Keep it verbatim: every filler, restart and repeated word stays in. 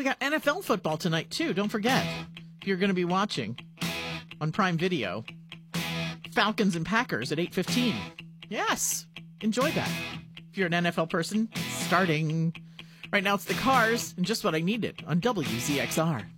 got N F L football tonight, too. Don't forget, if you're going to be watching on Prime Video, Falcons and Packers at eight fifteen. Yes, enjoy that. If you're an N F L person, starting right now, it's the Cars and Just What I Needed on W Z X R.